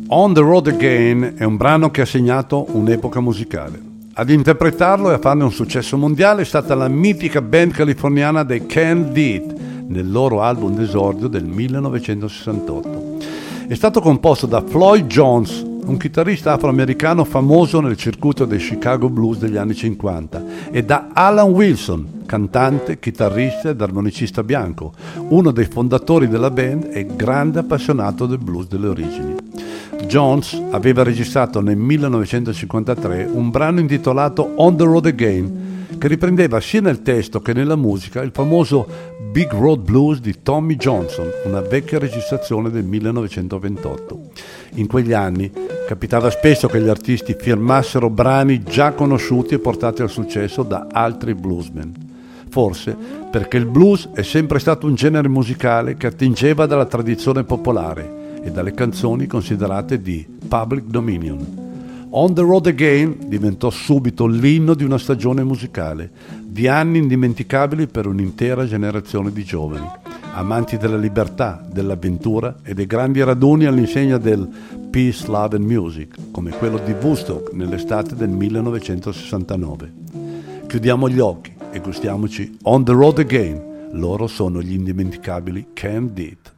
On the Road Again è un brano che ha segnato un'epoca musicale. Ad interpretarlo e a farne un successo mondiale è stata la mitica band californiana dei Canned nel loro album d'esordio del 1968. È stato composto da Floyd Jones, un chitarrista afroamericano famoso nel circuito dei Chicago Blues degli anni 50, e da Alan Wilson, cantante, chitarrista ed armonicista bianco, uno dei fondatori della band e grande appassionato del blues delle origini. Jones aveva registrato nel 1953 un brano intitolato On the Road Again, che riprendeva sia nel testo che nella musica il famoso Big Road Blues di Tommy Johnson, una vecchia registrazione del 1928. In quegli anni capitava spesso che gli artisti firmassero brani già conosciuti e portati al successo da altri bluesmen. Forse perché il blues è sempre stato un genere musicale che attingeva dalla tradizione popolare e dalle canzoni considerate di public dominion. On the Road Again diventò subito l'inno di una stagione musicale, di anni indimenticabili per un'intera generazione di giovani, amanti della libertà, dell'avventura e dei grandi raduni all'insegna del Peace, Love and Music, come quello di Woodstock nell'estate del 1969. Chiudiamo gli occhi e gustiamoci On the Road Again. Loro sono gli indimenticabili Canned Heat.